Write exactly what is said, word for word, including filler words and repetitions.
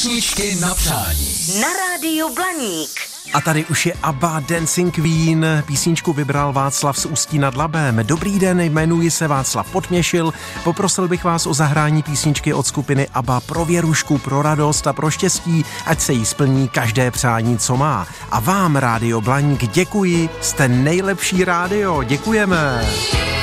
Písničky na přání. Na rádiu Blaník. A tady už je ABBA Dancing Queen. Písničku vybral Václav z Ústí nad Labem. Dobrý den, jmenuji se Václav Podměšil. Poprosil bych vás o zahrání písničky od skupiny ABBA pro Věrušku, pro radost a pro štěstí, ať se jí splní každé přání, co má. A vám, Rádio Blaník, děkuji, jste nejlepší rádio. Děkujeme.